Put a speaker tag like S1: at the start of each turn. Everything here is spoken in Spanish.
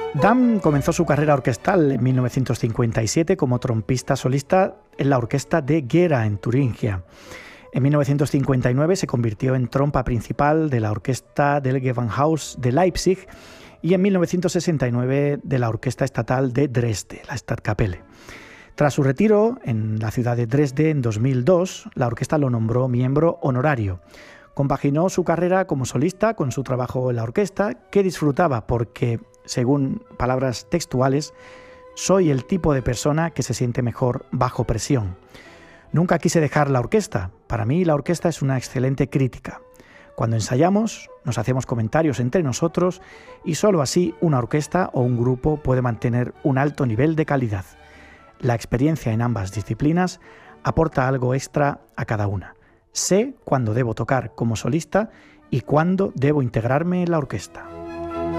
S1: Dan comenzó su carrera orquestal en 1957 como trompista solista en la orquesta de Gera, en Turingia. En 1959 se convirtió en trompa principal de la orquesta del Gewandhaus de Leipzig y en 1969 de la orquesta estatal de Dresde, la Stadtkapelle. Tras su retiro en la ciudad de Dresde en 2002, la orquesta lo nombró miembro honorario. Compaginó su carrera como solista con su trabajo en la orquesta, que disfrutaba porque, según palabras textuales, soy el tipo de persona que se siente mejor bajo presión. Nunca quise dejar la orquesta. Para mí la orquesta es una excelente crítica. Cuando ensayamos, nos hacemos comentarios entre nosotros y solo así una orquesta o un grupo puede mantener un alto nivel de calidad. La experiencia en ambas disciplinas aporta algo extra a cada una. Sé cuándo debo tocar como solista y cuándo debo integrarme en la orquesta.